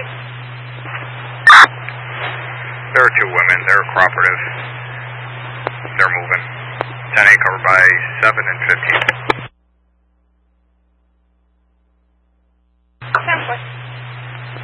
There are two women. They're cooperative. They're moving. 10-8 covered by 7 and 15.